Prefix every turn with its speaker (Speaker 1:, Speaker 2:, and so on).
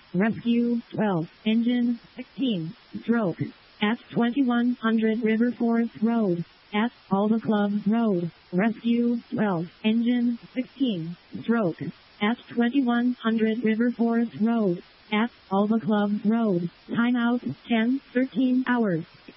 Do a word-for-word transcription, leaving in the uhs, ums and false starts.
Speaker 1: Rescue twelve, engine sixteen, stroke, at twenty-one hundred River Forest Road, at Alba Club Road. Rescue twelve, engine sixteen, stroke, at twenty-one hundred River Forest Road, at Alba Club Road. Timeout ten thirteen hours.